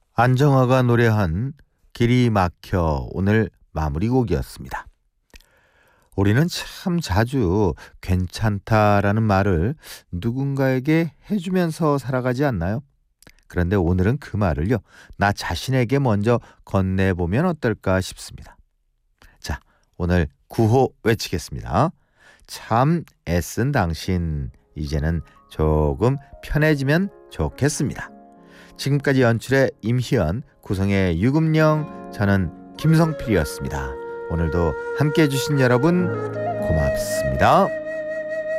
안정화가 노래한 길이 막혀 오늘 마무리곡이었습니다. 우리는 참 자주 괜찮다라는 말을 누군가에게 해주면서 살아가지 않나요? 그런데 오늘은 그 말을요, 나 자신에게 먼저 건네보면 어떨까 싶습니다. 자, 오늘 구호 외치겠습니다. 참 애쓴 당신, 이제는 조금 편해지면 좋겠습니다. 지금까지 연출의 임희연, 구성의 유금영, 저는 김성필이었습니다. 오늘도 함께해 주신 여러분 고맙습니다.